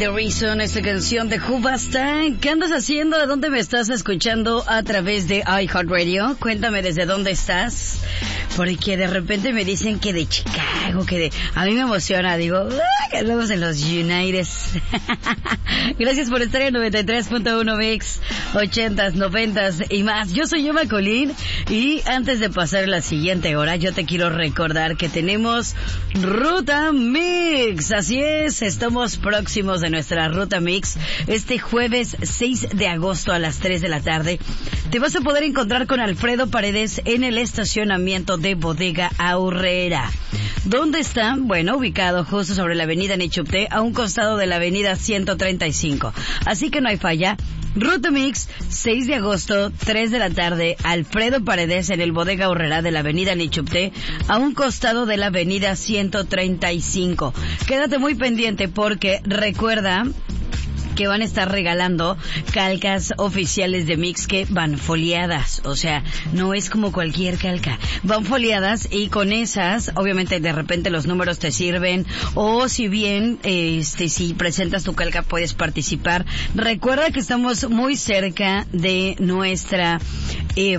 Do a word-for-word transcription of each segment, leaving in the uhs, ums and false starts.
The Reason, esta canción de Who Basta. ¿Qué andas haciendo? ¿De dónde me estás escuchando a través de iHeartRadio? Cuéntame desde dónde estás. Porque de repente me dicen que de Chicago, que de... A mí me emociona, digo, ¡ah! Que andamos en los United. Gracias por estar en noventa y tres punto uno Mix, ochentas, noventas y más. Yo soy Yoma Colín y antes de pasar la siguiente hora, yo te quiero recordar que tenemos Ruta Mix. Así es, estamos próximos de nuestra Ruta Mix. Este jueves seis de agosto a las tres de la tarde te vas a poder encontrar con Alfredo Paredes en el estacionamiento de Bodega Aurrera. ¿Dónde está? Bueno, ubicado justo sobre la avenida Nichupté, a un costado de la avenida ciento treinta y cinco. Así que no hay falla. Ruta Mix, seis de agosto, tres de la tarde, Alfredo Paredes en el Bodega Aurrera de la avenida Nichupté, a un costado de la avenida ciento treinta y cinco. Quédate muy pendiente porque recuerda que van a estar regalando calcas oficiales de Mix que van foliadas, o sea, no es como cualquier calca, van foliadas y con esas, obviamente de repente los números te sirven, o si bien, este, si presentas tu calca puedes participar. Recuerda que estamos muy cerca de nuestra eh,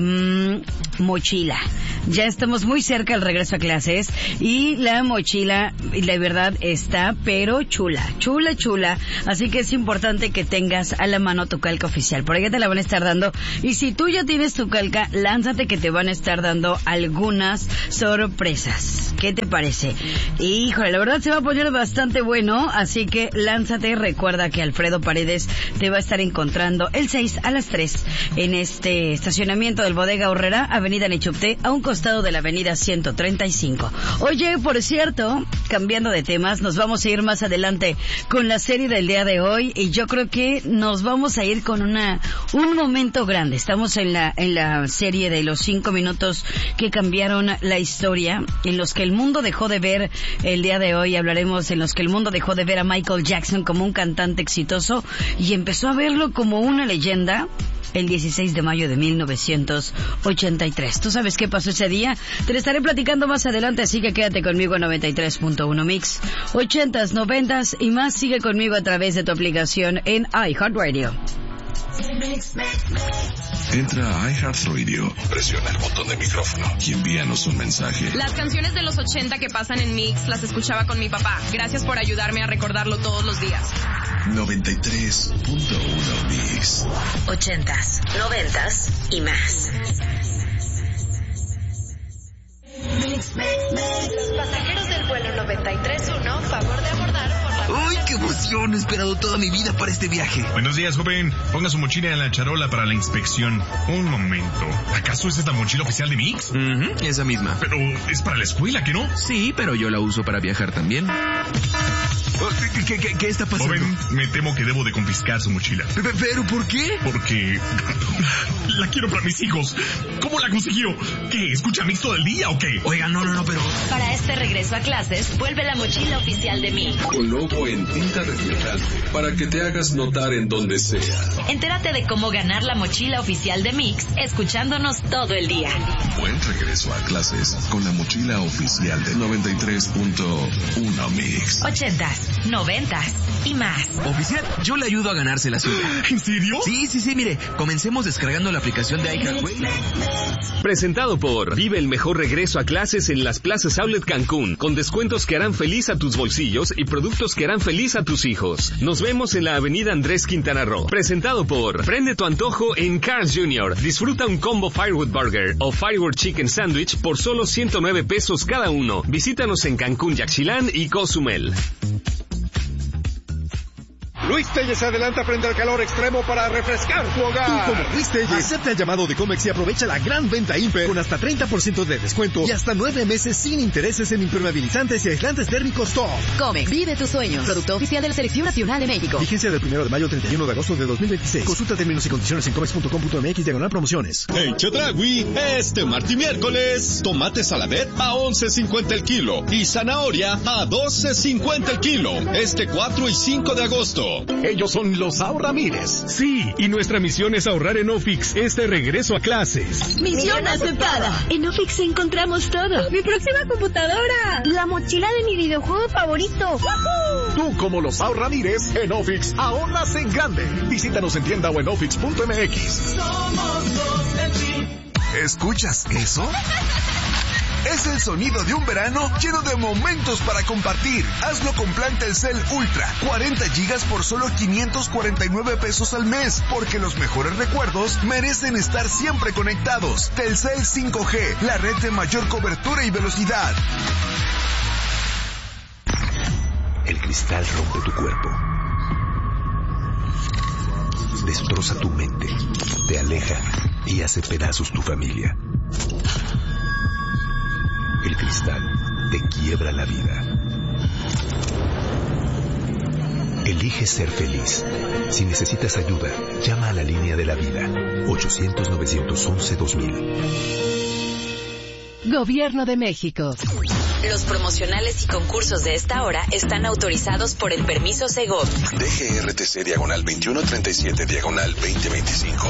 mochila, ya estamos muy cerca del regreso a clases y la mochila, la verdad, está pero chula, chula, chula, así que es importante que tengas a la mano tu calca oficial, por ahí te la van a estar dando, y si tú ya tienes tu calca, lánzate que te van a estar dando algunas sorpresas. ¿Qué te parece? Híjole, la verdad se va a poner bastante bueno, así que lánzate. Recuerda que Alfredo Paredes te va a estar encontrando el seis a las tres en este estacionamiento del Bodega Aurrera, avenida Nichupté, a un costado de la avenida ciento treinta y cinco. Oye, por cierto, cambiando de temas, nos vamos a ir más adelante con la serie del día de hoy, y yo creo que nos vamos a ir con una un momento grande. Estamos en la en la serie de los cinco minutos que cambiaron la historia, en los que el mundo dejó de ver el día de hoy. Hablaremos en los que el mundo dejó de ver a Michael Jackson como un cantante exitoso y empezó a verlo como una leyenda. El dieciséis de mayo de mil novecientos ochenta y tres. ¿Tú sabes qué pasó ese día? Te lo estaré platicando más adelante, así que quédate conmigo en noventa y tres punto uno Mix, ochentas, noventas y más. Sigue conmigo a través de tu aplicación en iHeartRadio. Entra a iHeartRadio, presiona el botón de micrófono y envíanos un mensaje. Las canciones de los ochenta que pasan en Mix las escuchaba con mi papá. Gracias por ayudarme a recordarlo todos los días. noventa y tres punto uno Mix. Ochentas, noventas y más. Los pasajeros del vuelo noventa y tres punto uno, favor de abordar por la... ¡Uy, qué emoción! He esperado toda mi vida para este viaje. Buenos días, joven. Ponga su mochila en la charola para la inspección. Un momento. ¿Acaso esa es la mochila oficial de Mix? Uh-huh, esa misma. Pero es para la escuela, ¿que no? Sí, pero yo la uso para viajar también. ¿Qué, qué, qué está pasando? Joven, me temo que debo de confiscar su mochila. ¿Pero por qué? Porque la quiero para mis hijos. ¿Cómo la consiguió? ¿Qué? ¿Escucha Mix todo el día o qué? Oiga, no, no, no, pero... Para este regreso a clases, vuelve la mochila oficial de Mix. Con logo en tinta reflejante, para que te hagas notar en donde sea. Entérate de cómo ganar la mochila oficial de Mix, escuchándonos todo el día. Buen regreso a clases con la mochila oficial de noventa y tres punto uno Mix. Ochentas, noventas y más. Oficial, yo le ayudo a ganarse la suya. ¿En serio? Sí, sí, sí, mire, comencemos descargando la aplicación de iHeartRadio. Presentado por Vive el mejor regreso a clases en las plazas Outlet Cancún, con descuentos que harán feliz a tus bolsillos y productos que harán feliz a tus hijos. Nos vemos en la avenida Andrés Quintana Roo. Presentado por Prende tu antojo en Carl's junior Disfruta un combo Firewood Burger o Firewood Chicken Sandwich por solo ciento nueve pesos cada uno. Visítanos en Cancún, Yaxchilán y Cozumel. Luis Telles se adelanta frente al calor extremo para refrescar tu hogar. Tú, como Luis Telles, acepta el llamado de Comex y aprovecha la gran venta Imper con hasta treinta por ciento de descuento y hasta nueve meses sin intereses en impermeabilizantes y aislantes térmicos Top. Comex, vive tus sueños. Producto oficial de la Selección Nacional de México. Vigencia del primero de mayo al treinta y uno de agosto de dos mil veintiséis. Consulta términos y condiciones en comex punto com punto mx diagonal promociones. En Chedraui, este martes y miércoles, tomate saladet a once cincuenta el kilo y zanahoria a doce cincuenta el kilo. Este cuatro y cinco de agosto. mundo. Ellos son los Sao Ramírez. Sí, y nuestra misión es ahorrar en Ofix este regreso a clases. Misión aceptada. En Ofix encontramos todo. Mi próxima computadora. La mochila de mi videojuego favorito. ¡Woohoo! Tú, como los Sao Ramírez, en Ofix ahorras en grande. Visítanos en tienda o en ofix punto m x. Somos dos de ti. ¿Escuchas eso? Es el sonido de un verano lleno de momentos para compartir. Hazlo con plan Telcel Ultra. cuarenta gigas por solo quinientos cuarenta y nueve pesos al mes. Porque los mejores recuerdos merecen estar siempre conectados. Telcel cinco G, la red de mayor cobertura y velocidad. El cristal rompe tu cuerpo. Destroza tu mente. Te aleja y hace pedazos tu familia. El cristal te quiebra la vida. Elige ser feliz. Si necesitas ayuda, llama a la línea de la vida. ochocientos, novecientos once, dos mil. Gobierno de México. Los promocionales y concursos de esta hora están autorizados por el permiso Segov. D G R T C diagonal veintiuno treinta y siete diagonal veinte veinticinco.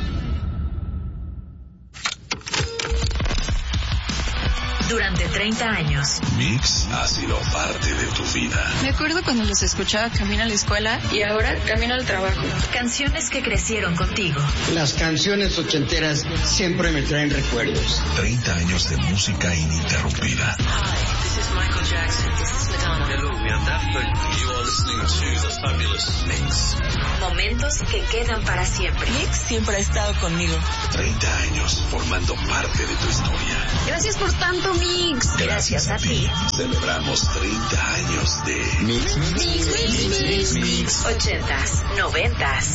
Durante treinta años. Mix ha sido parte de tu vida. Me acuerdo cuando los escuchaba camino a la escuela y ahora camino al trabajo. Canciones que crecieron contigo. Las canciones ochenteras siempre me traen recuerdos. treinta años de música ininterrumpida. Hi, this is Michael Jackson. This is Madonna. Hello, we are Daft Punk. You are listening to The Fabulous Mix. Momentos que quedan para siempre. Mix siempre ha estado conmigo. treinta años formando parte de tu historia. Gracias por tanto, Mix. Gracias a ti. Celebramos treinta años de Mix, Mix, Mix, Mix, Mix, Mix. ochentas, noventas.